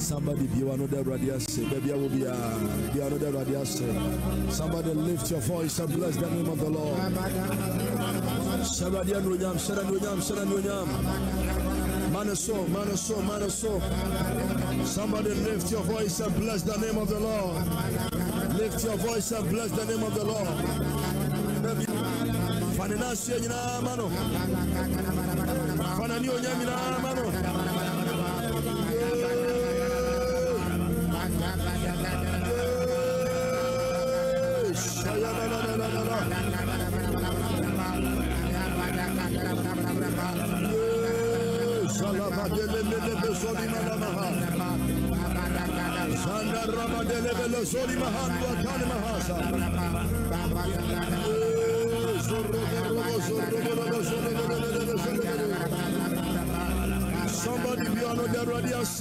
Somebody be another radius, baby, I will be another radius. Somebody lift your voice and bless the name of the Lord. Somebody lift your voice and bless the name of the Lord. Lift your voice and bless the name of the Lord. Somebody be on the radius.